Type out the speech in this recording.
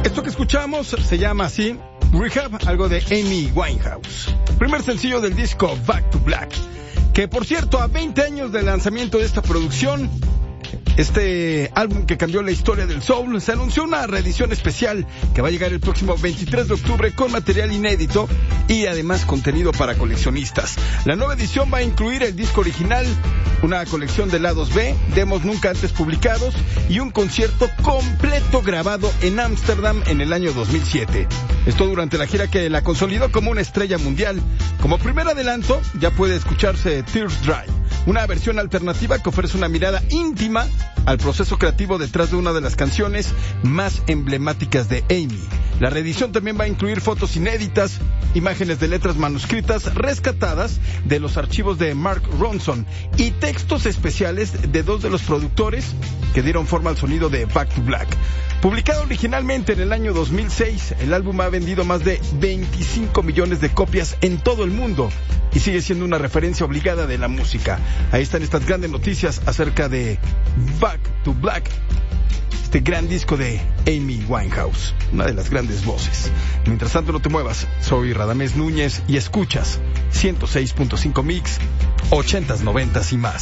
Esto que escuchamos se llama así, Rehab, algo de Amy Winehouse. Primer sencillo del disco Back to Black, que por cierto, a 20 años del lanzamiento de esta producción, este álbum que cambió la historia del soul, se anunció una reedición especial que va a llegar el próximo 23 de octubre con material inédito y además contenido para coleccionistas. La nueva edición va a incluir el disco original, una colección de lados B, demos nunca antes publicados y un concierto completo grabado en Ámsterdam en el año 2007. Esto durante la gira que la consolidó como una estrella mundial. Como primer adelanto, ya puede escucharse Tears Dry, una versión alternativa que ofrece una mirada íntima al proceso creativo detrás de una de las canciones más emblemáticas de Amy. La reedición también va a incluir fotos inéditas, imágenes de letras manuscritas rescatadas de los archivos de Mark Ronson y textos especiales de dos de los productores que dieron forma al sonido de Back to Black. Publicado originalmente en el año 2006, el álbum ha vendido más de 25 millones de copias en todo el mundo y sigue siendo una referencia obligada de la música. Ahí están estas grandes noticias acerca de Back to Black, este gran disco de Amy Winehouse, una de las grandes voces. Mientras tanto, no te muevas, soy Radamés Núñez y escuchas 106.5 Mix, 80s, 90s y más.